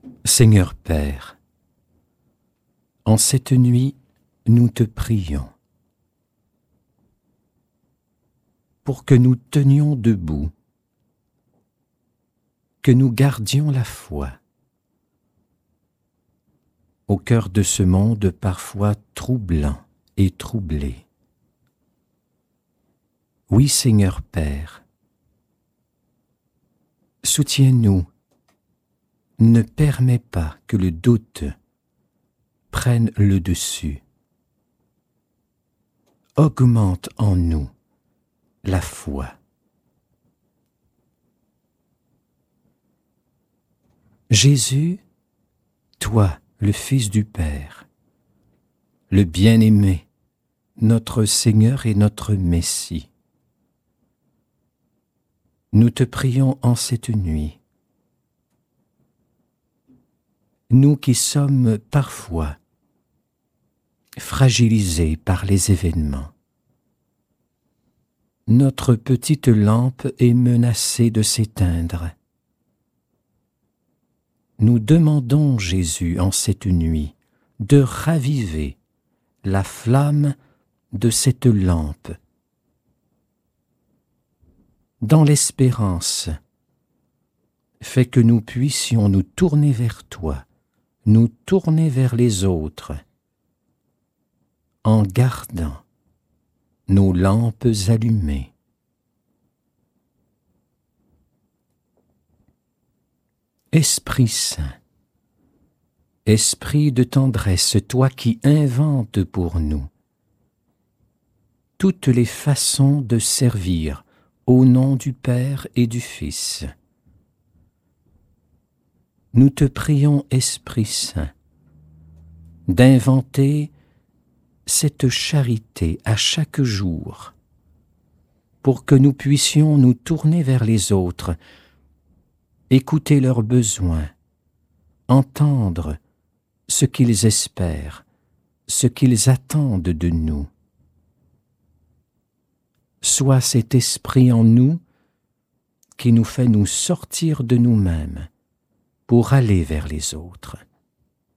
Seigneur Père, en cette nuit, nous te prions pour que nous tenions debout, que nous gardions la foi au cœur de ce monde parfois troublant et troublé. Oui, Seigneur Père, soutiens-nous, ne permets pas que le doute prenne le dessus. Augmente en nous la foi. Jésus, toi, le Fils du Père, le bien-aimé, notre Seigneur et notre Messie, nous te prions en cette nuit. Nous qui sommes parfois fragilisés par les événements, notre petite lampe est menacée de s'éteindre. Nous demandons, Jésus, en cette nuit, de raviver la flamme de cette lampe. Dans l'espérance, fais que nous puissions nous tourner vers toi, nous tourner vers les autres, en gardant nos lampes allumées. Esprit Saint, Esprit de tendresse, toi qui inventes pour nous toutes les façons de servir au nom du Père et du Fils, nous te prions, Esprit Saint, d'inventer cette charité à chaque jour, pour que nous puissions nous tourner vers les autres, écouter leurs besoins, entendre ce qu'ils espèrent, ce qu'ils attendent de nous. Sois cet esprit en nous qui nous fait nous sortir de nous-mêmes pour aller vers les autres.